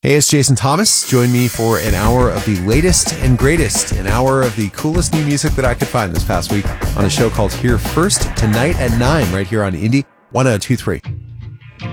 Hey, it's Jason Thomas. Join me for an hour of the latest and greatest, an hour of the coolest new music that I could find this past week on a show called Here First, tonight at 9, right here on Indie 1023.